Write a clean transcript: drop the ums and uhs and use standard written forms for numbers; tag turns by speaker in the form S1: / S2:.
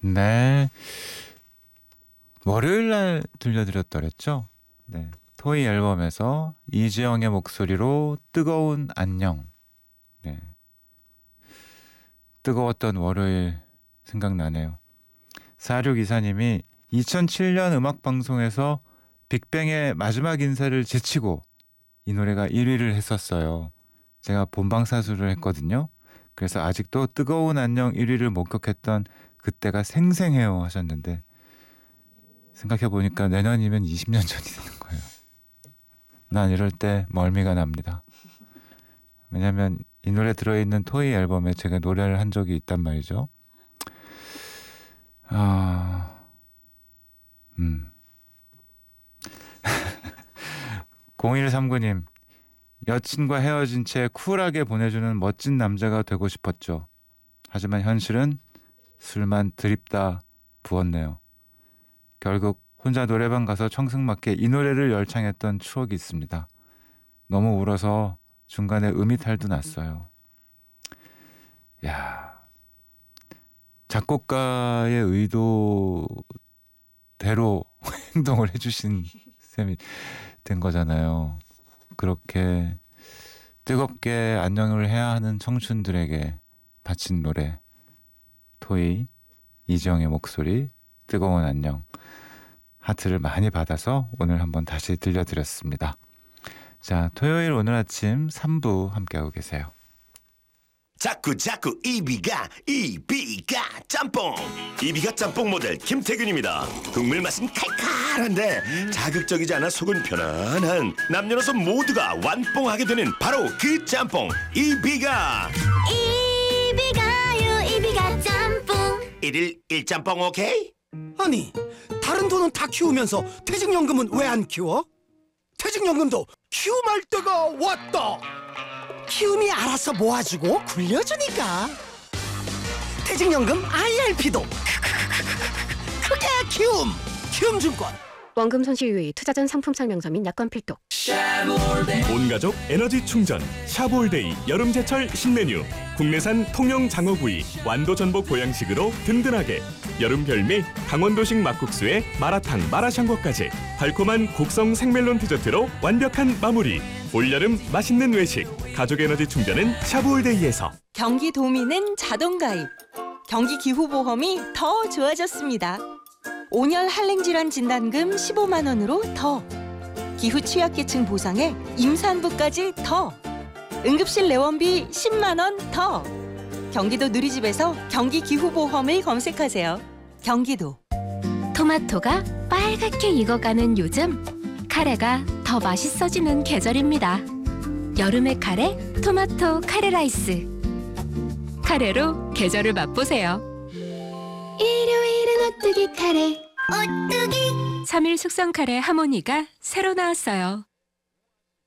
S1: 네. 월요일 날 들려드렸더랬죠? 네. 토이 앨범에서 이지영의 목소리로 뜨거운 안녕. 네. 뜨거웠던 월요일 생각나네요. 4624님이 2007년 음악방송에서 빅뱅의 마지막 인사를 제치고 이 노래가 1위를 했었어요. 제가 본방사수를 했거든요. 그래서 아직도 뜨거운 안녕 1위를 목격했던 그때가 생생해요 하셨는데, 생각해보니까 내년이면 20년 전이 되는 거예요. 난 이럴 때 멀미가 납니다. 왜냐면 이 노래 들어있는 토이 앨범에 제가 노래를 한 적이 있단 말이죠. 0139님, 여친과 헤어진 채 쿨하게 보내주는 멋진 남자가 되고 싶었죠. 하지만 현실은 술만 드립다 부었네요. 결국 혼자 노래방 가서 청승맞게 이 노래를 열창했던 추억이 있습니다. 너무 울어서 중간에 음이탈도 났어요. 야, 작곡가의 의도대로 행동을 해주신 셈이 된 거잖아요. 그렇게 뜨겁게 안녕을 해야 하는 청춘들에게 바친 노래, 토이 이지영의 목소리 뜨거운 안녕. 하트를 많이 받아서 오늘 한번 다시 들려드렸습니다. 자, 토요일 오늘 아침 3부 함께하고 계세요.
S2: 자꾸 이비가 짬뽕. 이비가 짬뽕 모델 김태균입니다. 국물 맛은 칼칼한데 자극적이지 않아 속은 편안한, 남녀노소 모두가 완뽕하게 되는 바로 그 짬뽕 이비가 짬뽕. 1일 1짬뽕 오케이?
S3: 아니, 다른 돈은 다 키우면서 퇴직연금은 왜 안 키워? 퇴직연금도 키움할 때가 왔다. 키움이 알아서 모아주고 굴려주니까. 퇴직연금 IRP도 크게 키움증권.
S4: 원금 손실 유의, 투자 전 상품 설명서 및 약관 필독.
S5: 온가족 에너지 충전 샤볼데이 여름제철 신메뉴. 국내산 통영 장어구이 완도 전복 보양식으로 든든하게. 여름 별미 강원도식 막국수에 마라탕 마라샹궈까지 달콤한 곡성 생멜론 디저트로 완벽한 마무리. 올여름 맛있는 외식 가족 에너지 충전은 샤볼데이에서.
S6: 경기도민은 자동가입. 경기기후보험이 더 좋아졌습니다. 온열 한랭질환 진단금 15만 원으로 더. 기후 취약계층 보상에 임산부까지 더. 응급실 내원비 10만 원 더. 경기도 누리집에서 경기기후보험을 검색하세요. 경기도.
S7: 토마토가 빨갛게 익어가는 요즘, 카레가 더 맛있어지는 계절입니다. 여름의 카레, 토마토 카레 라이스. 카레로 계절을 맛보세요. 일요일은 오뚜기 카레. 오뚜기. 3일 숙성 카레 하모니가 새로 나왔어요.